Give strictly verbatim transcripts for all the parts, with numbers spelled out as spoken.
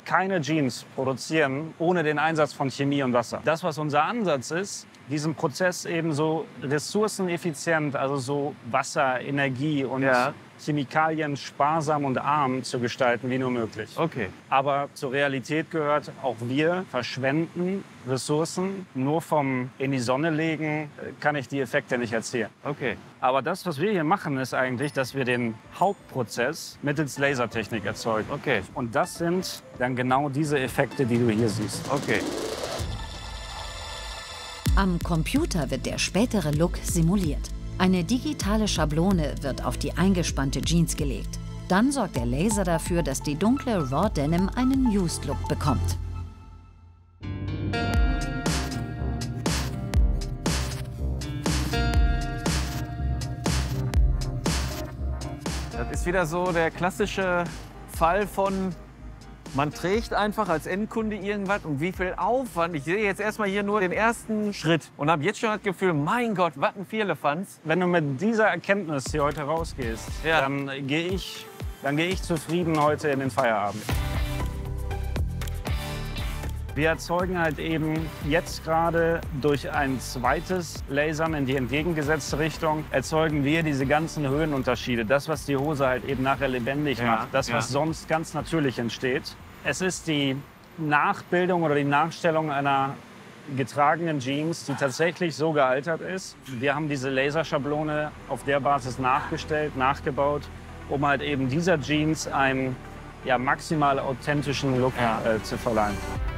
keine Jeans produzieren ohne den Einsatz von Chemie und Wasser. Das, was unser Ansatz ist, diesen Prozess eben so ressourceneffizient, also so Wasser, Energie und ja. Chemikalien sparsam und arm zu gestalten wie nur möglich. Okay. Aber zur Realität gehört, auch wir verschwenden Ressourcen. Nur vom in die Sonne legen kann ich die Effekte nicht erzielen. Okay. Aber das, was wir hier machen, ist eigentlich, dass wir den Hauptprozess mittels Lasertechnik erzeugen. Okay. Und das sind dann genau diese Effekte, die du hier siehst. Okay. Am Computer wird der spätere Look simuliert. Eine digitale Schablone wird auf die eingespannte Jeans gelegt. Dann sorgt der Laser dafür, dass die dunkle Raw Denim einen Used Look bekommt. Das ist wieder so der klassische Fall von, man trägt einfach als Endkunde irgendwas und wie viel Aufwand. Ich sehe jetzt erstmal hier nur den ersten Schritt und habe jetzt schon das Gefühl, mein Gott, was ein Vierlefanz. Wenn du mit dieser Erkenntnis hier heute rausgehst, ja. dann gehe ich, dann gehe ich zufrieden heute in den Feierabend. Wir erzeugen halt eben jetzt gerade durch ein zweites Lasern in die entgegengesetzte Richtung, erzeugen wir diese ganzen Höhenunterschiede. Das, was die Hose halt eben nachher lebendig ja, macht, das, was ja. sonst ganz natürlich entsteht. Es ist die Nachbildung oder die Nachstellung einer getragenen Jeans, die tatsächlich so gealtert ist. Wir haben diese Laserschablone auf der Basis nachgestellt, nachgebaut, um halt eben dieser Jeans einen ja, maximal authentischen Look ja. äh, zu verleihen.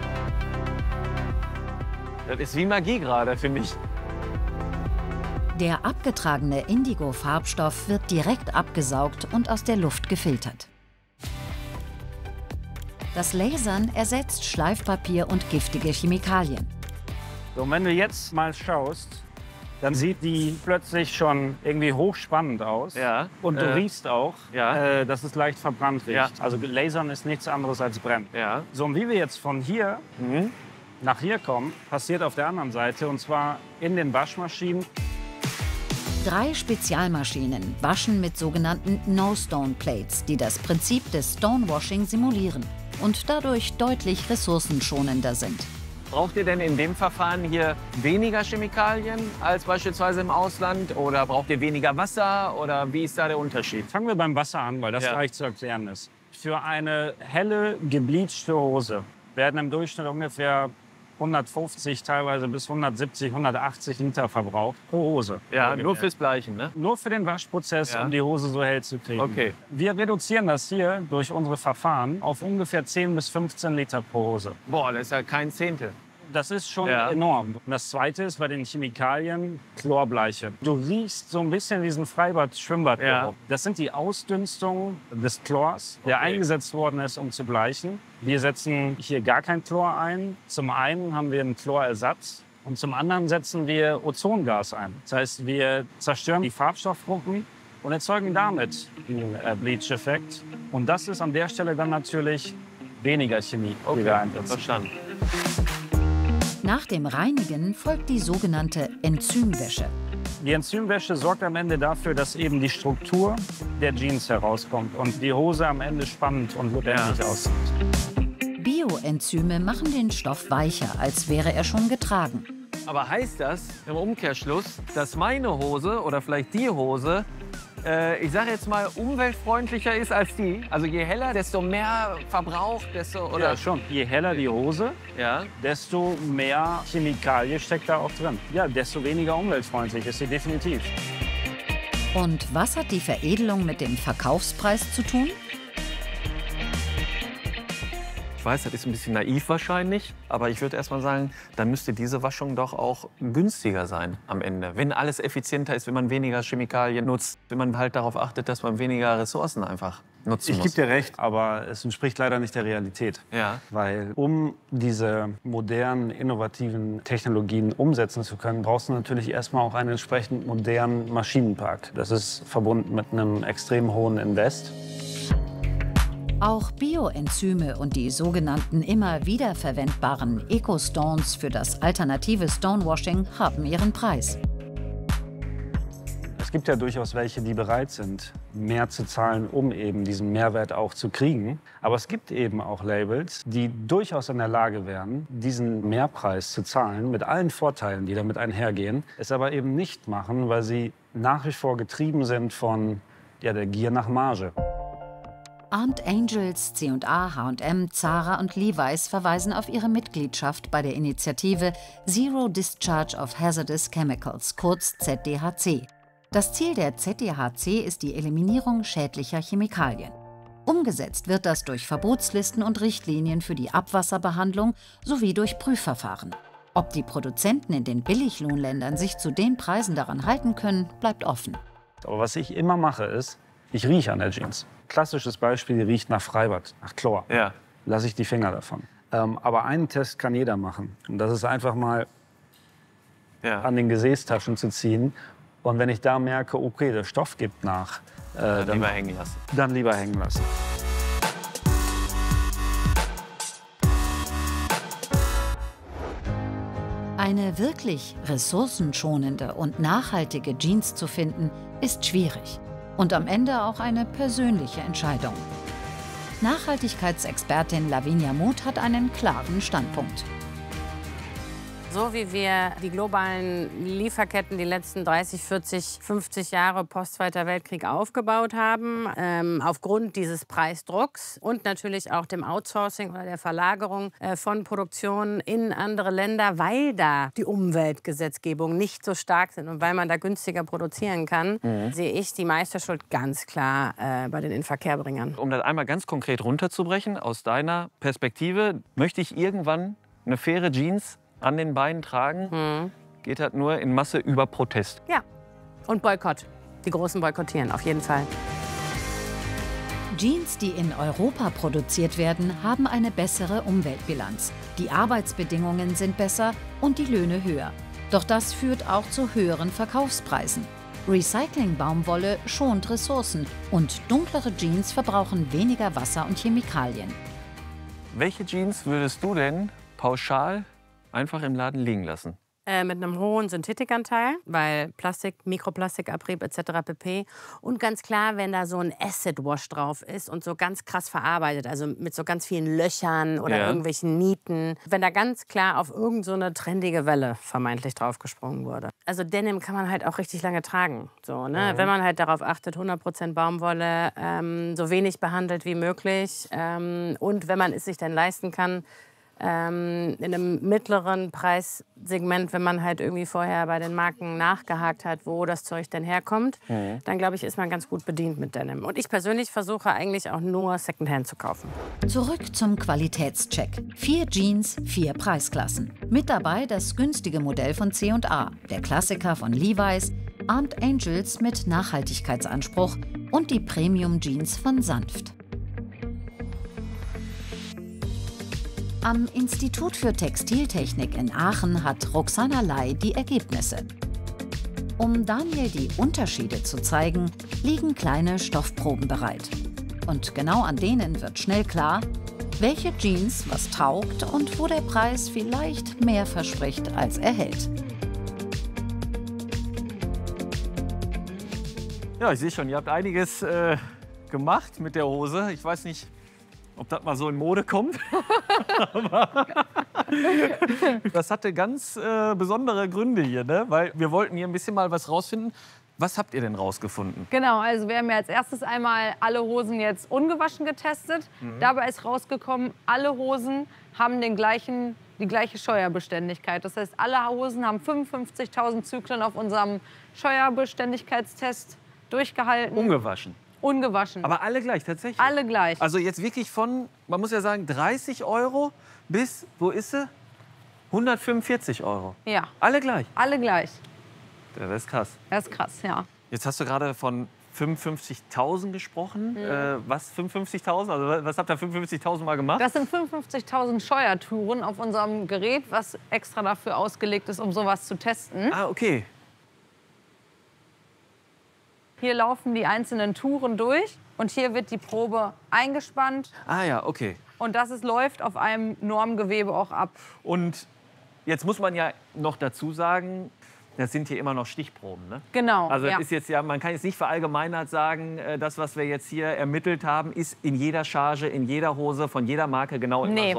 Das ist wie Magie gerade, finde ich. Der abgetragene Indigo-Farbstoff wird direkt abgesaugt und aus der Luft gefiltert. Das Lasern ersetzt Schleifpapier und giftige Chemikalien. So, wenn du jetzt mal schaust, dann sieht die plötzlich schon irgendwie hochspannend aus. Ja. Und du äh, riechst auch, ja. äh, dass es leicht verbrannt riecht. Ja. Also Lasern ist nichts anderes als brennen. Ja. So, und wie wir jetzt von hier Mhm. nach hier kommen, passiert auf der anderen Seite, und zwar in den Waschmaschinen. Drei Spezialmaschinen waschen mit sogenannten No-Stone-Plates, die das Prinzip des Stonewashing simulieren und dadurch deutlich ressourcenschonender sind. Braucht ihr denn in dem Verfahren hier weniger Chemikalien als beispielsweise im Ausland? Oder braucht ihr weniger Wasser? Oder wie ist da der Unterschied? Fangen wir beim Wasser an, weil das Ja. leicht zu erklären ist. Für eine helle, gebleachte Hose werden im Durchschnitt ungefähr hundertfünfzig, teilweise bis hundertsiebzig, hundertachtzig Liter verbraucht pro Hose. Ja, ungefähr. nur fürs Bleichen, ne? Nur für den Waschprozess, Ja. um die Hose so hell zu kriegen. Okay. Wir reduzieren das hier durch unsere Verfahren auf ungefähr zehn bis fünfzehn Liter pro Hose. Boah, das ist ja kein Zehntel. Das ist schon Ja. enorm. Und das Zweite ist bei den Chemikalien Chlorbleiche. Du riechst so ein bisschen diesen Freibad-Schwimmbad. Ja. Das sind die Ausdünstungen des Chlors, der Okay. eingesetzt worden ist, um zu bleichen. Wir setzen hier gar kein Chlor ein. Zum einen haben wir einen Chlorersatz und zum anderen setzen wir Ozongas ein. Das heißt, wir zerstören die Farbstoffgruppen und erzeugen damit einen äh, Bleach-Effekt. Und das ist an der Stelle dann natürlich weniger Chemie, die wir einsetzen. Verstanden. Nach dem Reinigen folgt die sogenannte Enzymwäsche. Die Enzymwäsche sorgt am Ende dafür, dass eben die Struktur der Jeans herauskommt und die Hose am Ende spannend und lebendig Ja. aussieht. Bioenzyme machen den Stoff weicher, als wäre er schon getragen. Aber heißt das im Umkehrschluss, dass meine Hose oder vielleicht die Hose, äh, ich sage jetzt mal, umweltfreundlicher ist als die? Also je heller, desto mehr Verbrauch, desto... Oder? Ja, schon. Je heller die Hose, Ja. desto mehr Chemikalie steckt da auch drin. Ja, desto weniger umweltfreundlich ist sie definitiv. Und was hat die Veredelung mit dem Verkaufspreis zu tun? Ich weiß, das ist ein bisschen naiv wahrscheinlich, aber ich würde erst mal sagen, dann müsste diese Waschung doch auch günstiger sein am Ende. Wenn alles effizienter ist, wenn man weniger Chemikalien nutzt, wenn man halt darauf achtet, dass man weniger Ressourcen einfach nutzen Ich muss. gebe dir recht, aber es entspricht leider nicht der Realität. Ja. Weil um diese modernen, innovativen Technologien umsetzen zu können, brauchst du natürlich erstmal auch einen entsprechend modernen Maschinenpark. Das ist verbunden mit einem extrem hohen Invest. Auch Bioenzyme und die sogenannten immer wiederverwendbaren Eco-Stones für das alternative Stonewashing haben ihren Preis. Es gibt ja durchaus welche, die bereit sind, mehr zu zahlen, um eben diesen Mehrwert auch zu kriegen. Aber es gibt eben auch Labels, die durchaus in der Lage wären, diesen Mehrpreis zu zahlen, mit allen Vorteilen, die damit einhergehen, es aber eben nicht machen, weil sie nach wie vor getrieben sind von ja, der Gier nach Marge. Armed Angels, C und A, H und M, Zara und Levi's verweisen auf ihre Mitgliedschaft bei der Initiative Zero Discharge of Hazardous Chemicals, kurz Z D H C. Das Ziel der Z D H C ist die Eliminierung schädlicher Chemikalien. Umgesetzt wird das durch Verbotslisten und Richtlinien für die Abwasserbehandlung sowie durch Prüfverfahren. Ob die Produzenten in den Billiglohnländern sich zu den Preisen daran halten können, bleibt offen. Aber was ich immer mache, ist, ich rieche an der Jeans. Klassisches Beispiel, die riecht nach Freibad, nach Chlor. Ja. Lasse ich die Finger davon. Ähm, aber einen Test kann jeder machen. Und das ist einfach mal Ja. an den Gesäßtaschen zu ziehen. Und wenn ich da merke, okay, der Stoff gibt nach, äh, Dann dann, lieber hängen lassen. dann lieber hängen lassen. Eine wirklich ressourcenschonende und nachhaltige Jeans zu finden, ist schwierig. Und am Ende auch eine persönliche Entscheidung. Nachhaltigkeitsexpertin Lavinia Muth hat einen klaren Standpunkt. So wie wir die globalen Lieferketten die letzten dreißig, vierzig, fünfzig Jahre post Zweiter Weltkrieg aufgebaut haben, ähm, aufgrund dieses Preisdrucks und natürlich auch dem Outsourcing oder der Verlagerung äh, von Produktionen in andere Länder, weil da die Umweltgesetzgebung nicht so stark sind und weil man da günstiger produzieren kann, mhm. sehe ich die Meisterschuld ganz klar äh, bei den Inverkehrbringern. Um das einmal ganz konkret runterzubrechen, aus deiner Perspektive, möchte ich irgendwann eine faire Jeans an den Beinen tragen, Mhm. geht das nur in Masse über Protest. Ja, und Boykott. Die Großen boykottieren, auf jeden Fall. Jeans, die in Europa produziert werden, haben eine bessere Umweltbilanz. Die Arbeitsbedingungen sind besser und die Löhne höher. Doch das führt auch zu höheren Verkaufspreisen. Recycling-Baumwolle schont Ressourcen und dunklere Jeans verbrauchen weniger Wasser und Chemikalien. Welche Jeans würdest du denn pauschal einfach im Laden liegen lassen? Äh, mit einem hohen Synthetikanteil, weil Plastik, Mikroplastikabrieb et cetera pp. Und ganz klar, wenn da so ein Acid Wash drauf ist und so ganz krass verarbeitet, also mit so ganz vielen Löchern oder Ja. irgendwelchen Nieten, wenn da ganz klar auf irgend so eine trendige Welle vermeintlich draufgesprungen wurde. Also Denim kann man halt auch richtig lange tragen, so, ne? Mhm. Wenn man halt darauf achtet, hundert Prozent Baumwolle, ähm, so wenig behandelt wie möglich ähm, und wenn man es sich dann leisten kann, Ähm, in einem mittleren Preissegment, wenn man halt irgendwie vorher bei den Marken nachgehakt hat, wo das Zeug denn herkommt, Mhm. dann glaube ich, ist man ganz gut bedient mit Denim. Und ich persönlich versuche eigentlich auch nur Secondhand zu kaufen. Zurück zum Qualitätscheck. Vier Jeans, vier Preisklassen. Mit dabei das günstige Modell von C und A, der Klassiker von Levi's, Armed Angels mit Nachhaltigkeitsanspruch und die Premium Jeans von Sanft. Am Institut für Textiltechnik in Aachen hat Roxana Lai die Ergebnisse. Um Daniel die Unterschiede zu zeigen, liegen kleine Stoffproben bereit. Und genau an denen wird schnell klar, welche Jeans was taugt und wo der Preis vielleicht mehr verspricht, als er hält. Ja, ich sehe schon, ihr habt einiges äh, gemacht mit der Hose. Ich weiß nicht, ob das mal so in Mode kommt. Aber das hatte ganz äh, besondere Gründe hier, ne? Weil wir wollten hier ein bisschen mal was rausfinden. Was habt ihr denn rausgefunden? Genau, also wir haben ja als erstes einmal alle Hosen jetzt ungewaschen getestet. Mhm. Dabei ist rausgekommen, alle Hosen haben den gleichen, die gleiche Scheuerbeständigkeit. Das heißt, alle Hosen haben fünfundfünfzigtausend Zyklen auf unserem Scheuerbeständigkeitstest durchgehalten. Ungewaschen. Ungewaschen. Aber alle gleich, tatsächlich? alle gleich. Also jetzt wirklich von, man muss ja sagen, dreißig Euro bis, wo ist sie? hundertfünfundvierzig Euro. Ja, Alle gleich. alle gleich. Ja, das ist krass. Das ist krass, ja. Jetzt hast du gerade von fünfundfünfzigtausend gesprochen. Äh, was fünfundfünfzigtausend? Also was habt ihr fünfundfünfzigtausend Mal gemacht? Das sind fünfundfünfzigtausend Scheuertouren auf unserem Gerät, was extra dafür ausgelegt ist, um sowas zu testen. Ah, okay. Hier laufen die einzelnen Touren durch und hier wird die Probe eingespannt. Ah ja, okay. Und das ist, läuft auf einem Normgewebe auch ab. Und jetzt muss man ja noch dazu sagen, das sind hier immer noch Stichproben, ne? Genau. Also ja. das ist jetzt ja, man kann jetzt nicht verallgemeinert sagen, äh, das, was wir jetzt hier ermittelt haben, ist in jeder Charge, in jeder Hose, von jeder Marke genau immer Nee. so.